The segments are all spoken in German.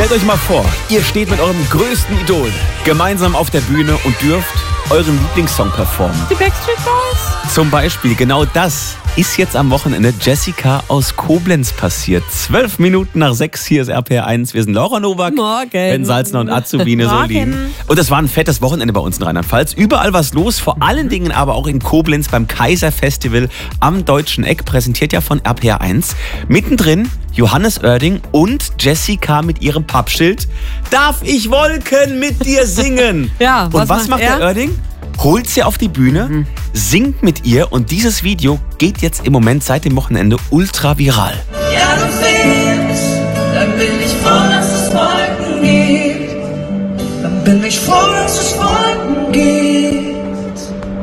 Stellt euch mal vor, ihr steht mit eurem größten Idol gemeinsam auf der Bühne und dürft euren Lieblingssong performen. Die Backstreet Boys? Zum Beispiel, genau das ist jetzt am Wochenende Jessica aus Koblenz passiert. 12 Minuten nach 6, hier ist RPR 1. Wir sind Laura Nowak, Ben Salzner und Azubine Solin. Und es war ein fettes Wochenende bei uns in Rheinland-Pfalz. Überall was los, vor allen Dingen aber auch in Koblenz beim Kaiser Festival am Deutschen Eck, präsentiert ja von RPR 1. Mittendrin Johannes Oerding und Jessica mit ihrem Pappschild. Darf ich Wolken mit dir singen? Ja, und was macht der Oerding? Holt sie auf die Bühne, singt mit ihr und dieses Video geht jetzt im Moment seit dem Wochenende ultra viral. Ja, du singst, dann bin ich froh, dass es Wolken gibt. Dann bin ich froh, dass es Wolken gibt.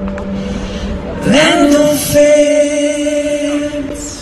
Wenn du fehlst.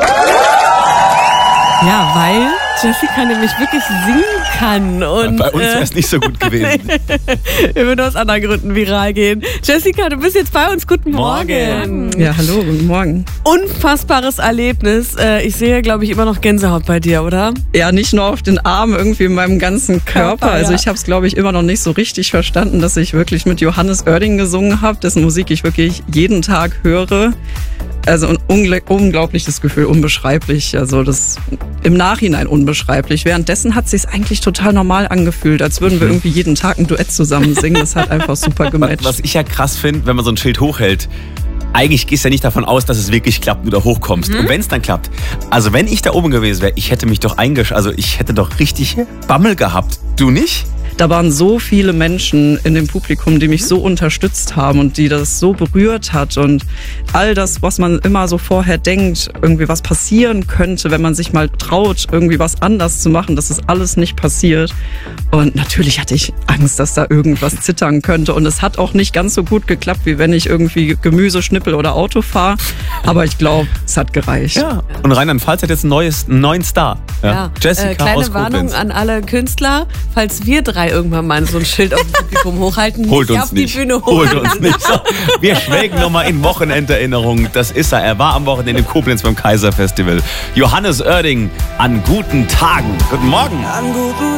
Ja, weil Jessica nämlich wirklich singen kann. Und bei uns wäre es nicht so gut gewesen. Wir würden aus anderen Gründen viral gehen. Jessica, du bist jetzt bei uns. Guten Morgen. Ja, hallo, guten Morgen. Unfassbares Erlebnis. Ich sehe, glaube ich, immer noch Gänsehaut bei dir, oder? Ja, nicht nur auf den Armen, irgendwie in meinem ganzen Körper. Also ich habe es, glaube ich, immer noch nicht so richtig verstanden, dass ich wirklich mit Johannes Oerding gesungen habe, dessen Musik ich wirklich jeden Tag höre. Also ein unglaubliches Gefühl, unbeschreiblich. Also das im Nachhinein unbeschreiblich. Währenddessen hat es sich eigentlich total normal angefühlt, als würden wir irgendwie jeden Tag ein Duett zusammen singen. Das hat einfach super gematcht. Was ich ja krass finde, wenn man so ein Schild hochhält, eigentlich gehst du ja nicht davon aus, dass es wirklich klappt, du da hochkommst. Und wenn es dann klappt, also wenn ich da oben gewesen wäre, ich hätte mich doch ich hätte doch richtig Bammel gehabt. Du nicht? Da waren so viele Menschen in dem Publikum, die mich so unterstützt haben und die das so berührt hat. Und all das, was man immer so vorher denkt, irgendwie was passieren könnte, wenn man sich mal traut, irgendwie was anders zu machen, das ist alles nicht passiert. Und natürlich hatte ich Angst, dass da irgendwas zittern könnte. Und es hat auch nicht ganz so gut geklappt, wie wenn ich irgendwie Gemüse schnippel oder Auto fahre. Aber ich glaube, es hat gereicht. Ja. Und Rheinland-Pfalz hat jetzt einen neuen Star. Ja. Jessica kleine aus Koblenz. Warnung an alle Künstler, falls wir drei irgendwann mal so ein Schild auf dem Publikum hochhalten, holt nicht uns auf nicht. die Bühne Holt uns nicht. So, wir schwelgen nochmal in Wochenenderinnerungen. Das ist er. Er war am Wochenende in Koblenz beim Kaiser Festival. Johannes Oerding an guten Tagen. Guten Morgen. An guten